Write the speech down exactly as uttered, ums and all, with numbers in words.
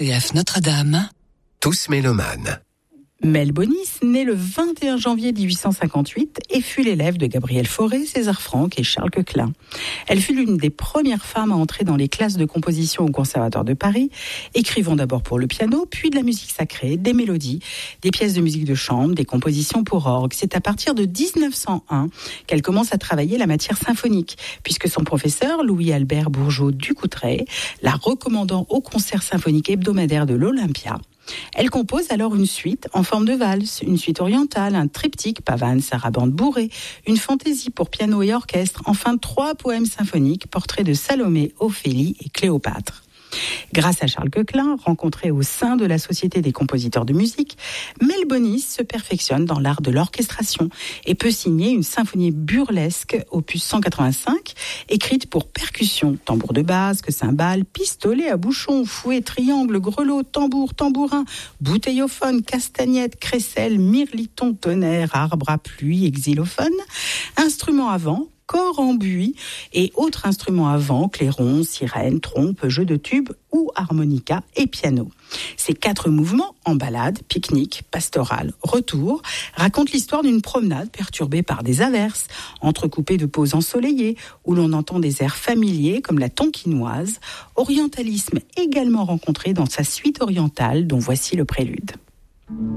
C F Notre-Dame, Tous mélomanes. Mel Bonis naît le vingt et un janvier mille huit cent cinquante-huit et fut l'élève de Gabriel Fauré, César Franck et Charles Coquelin. Elle fut l'une des premières femmes à entrer dans les classes de composition au Conservatoire de Paris, écrivant d'abord pour le piano, puis de la musique sacrée, des mélodies, des pièces de musique de chambre, des compositions pour orgue. C'est à partir de dix-neuf cent un qu'elle commence à travailler la matière symphonique, puisque son professeur, Louis-Albert Bourgeot-Ducoutray, la recommandant au concert symphonique hebdomadaire de l'Olympia. Elle compose alors une suite en forme de valse, une suite orientale, un triptyque, pavane, sarabande bourrée, une fantaisie pour piano et orchestre, enfin trois poèmes symphoniques, portraits de Salomé, Ophélie et Cléopâtre. Grâce à Charles Coquelin, rencontré au sein de la Société des compositeurs de musique, Mel Bonis se perfectionne dans l'art de l'orchestration et peut signer une symphonie burlesque, opus cent quatre-vingt-cinq, écrite pour percussion, tambour de basque, cymbales, pistolet à bouchon, fouet, triangle, grelot, tambour, tambourin, bouteillophone, castagnette, crécelle, mirliton, tonnerre, arbre à pluie, xylophone, instruments à vent, corps en buis et autres instruments à vent, clairon, sirène, trompe, jeu de tube ou harmonica et piano. Ces quatre mouvements, en balade, pique-nique, pastorale, retour, racontent l'histoire d'une promenade perturbée par des averses, entrecoupée de pauses ensoleillées, où l'on entend des airs familiers comme la tonkinoise, orientalisme également rencontré dans sa suite orientale dont voici le prélude.